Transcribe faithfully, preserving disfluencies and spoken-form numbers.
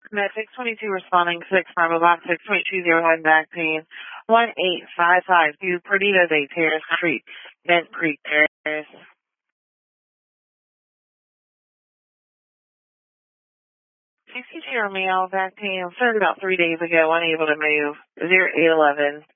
Med six twenty-two responding six Bravo Box six point two zero one back pain one eight five five two Perdido Bay Terrace Street, Bent Creek Terrace. sixty-two male back pain started about three days ago, unable to move. zero eight eleven.